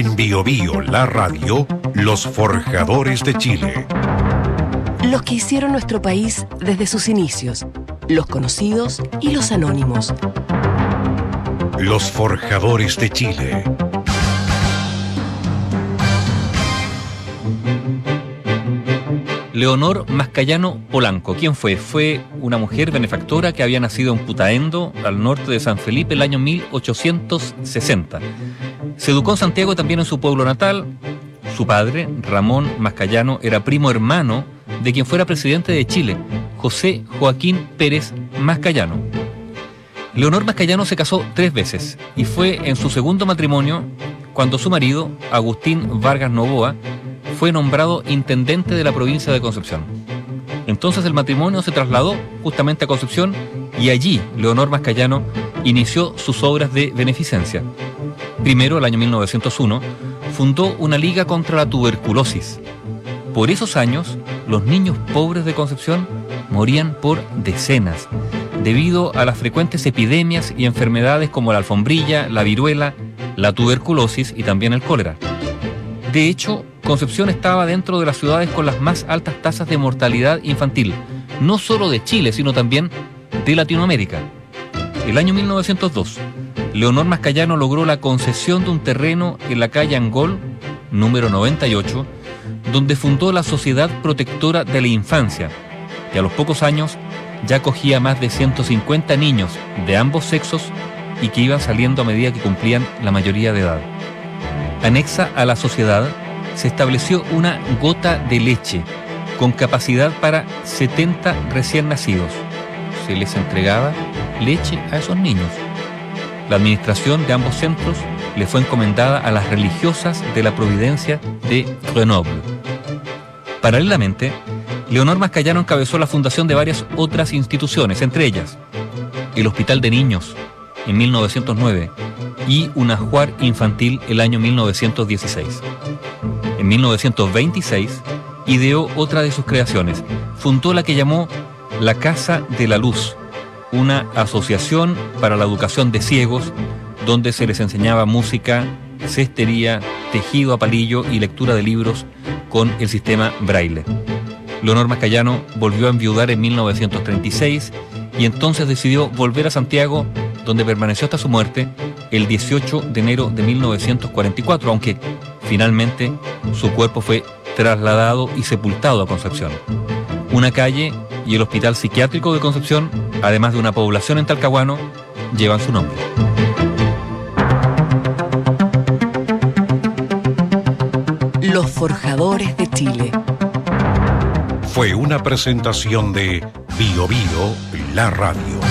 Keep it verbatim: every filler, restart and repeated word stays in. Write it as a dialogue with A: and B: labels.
A: En Bio Bio, la radio, los forjadores de Chile.
B: Los que hicieron nuestro país desde sus inicios, los conocidos y los anónimos.
A: Los forjadores de Chile.
C: Leonor Mascayano Polanco. ¿Quién fue? Fue una mujer benefactora que había nacido en Putaendo, al norte de San Felipe, el año mil ochocientos sesenta. Se educó en Santiago, también en su pueblo natal. Su padre, Ramón Mascayano, era primo hermano de quien fuera presidente de Chile, José Joaquín Pérez Mascayano. Leonor Mascayano se casó tres veces y fue en su segundo matrimonio cuando su marido, Agustín Vargas Novoa, fue nombrado intendente de la provincia de Concepción. Entonces el matrimonio se trasladó justamente a Concepción y allí Leonor Mascayano inició sus obras de beneficencia. Primero, el año mil novecientos uno, fundó una liga contra la tuberculosis. Por esos años, los niños pobres de Concepción morían por decenas, debido a las frecuentes epidemias y enfermedades como la alfombrilla, la viruela, la tuberculosis y también el cólera. De hecho, Concepción estaba dentro de las ciudades con las más altas tasas de mortalidad infantil, no solo de Chile, sino también de Latinoamérica. El año mil novecientos dos, Leonor Mascayano logró la concesión de un terreno en la calle Angol, número noventa y ocho, donde fundó la Sociedad Protectora de la Infancia, que a los pocos años ya acogía más de ciento cincuenta niños de ambos sexos y que iban saliendo a medida que cumplían la mayoría de edad. Anexa a la sociedad se estableció una gota de leche con capacidad para setenta recién nacidos. Se les entregaba leche a esos niños. La administración de ambos centros le fue encomendada a las religiosas de la Providencia de Grenoble. Paralelamente, Leonor Mascayano encabezó la fundación de varias otras instituciones, entre ellas el Hospital de Niños en mil novecientos nueve y un ajuar infantil el año mil novecientos dieciséis. En mil novecientos veintiséis ideó otra de sus creaciones. Fundó la que llamó la Casa de la Luz, una asociación para la educación de ciegos, donde se les enseñaba música, cestería, tejido a palillo y lectura de libros con el sistema Braille. Leonor Mascayano volvió a enviudar en mil novecientos treinta y seis y entonces decidió volver a Santiago, donde permaneció hasta su muerte el dieciocho de enero de mil novecientos cuarenta y cuatro, aunque finalmente su cuerpo fue trasladado y sepultado a Concepción. Una calle y el Hospital Psiquiátrico de Concepción, además de una población en Talcahuano, llevan su nombre.
B: Los forjadores de Chile.
A: Fue una presentación de Bio Bio, la radio.